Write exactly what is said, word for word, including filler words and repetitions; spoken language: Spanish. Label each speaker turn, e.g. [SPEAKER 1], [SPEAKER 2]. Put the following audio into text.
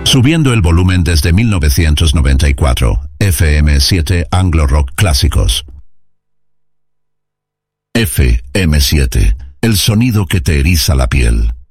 [SPEAKER 1] Subiendo el volumen desde mil novecientos noventa y cuatro. F M siete Anglo Rock Clásicos. F M siete. El sonido que te eriza la piel.